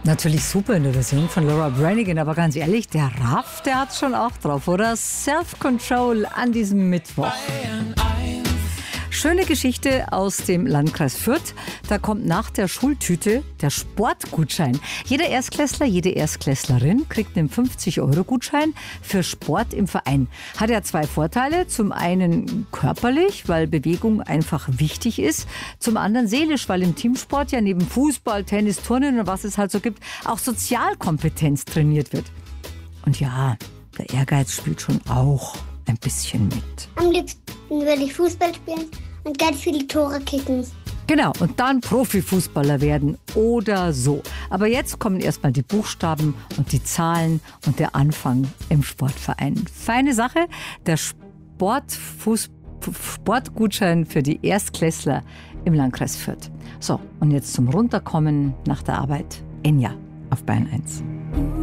Natürlich super in der Version von Laura Branigan, aber ganz ehrlich, der Raff, der hat's schon auch drauf, oder? Self-Control an diesem Mittwoch. Schöne Geschichte aus dem Landkreis Fürth. Da kommt nach der Schultüte der Sportgutschein. Jeder Erstklässler, jede Erstklässlerin kriegt einen 50-Euro-Gutschein für Sport im Verein. Hat ja zwei Vorteile. Zum einen körperlich, weil Bewegung einfach wichtig ist. Zum anderen seelisch, weil im Teamsport ja neben Fußball, Tennis, Turnen und was es halt so gibt, auch Sozialkompetenz trainiert wird. Und ja, der Ehrgeiz spielt schon auch ein bisschen mit. Am liebsten würde ich Fußball spielen und ganz viele Tore kicken. Genau, und dann Profifußballer werden oder so. Aber jetzt kommen erstmal die Buchstaben und die Zahlen und der Anfang im Sportverein. Feine Sache, der Sportgutschein für die Erstklässler im Landkreis Fürth. So, und jetzt zum Runterkommen nach der Arbeit. Enya auf Bayern 1.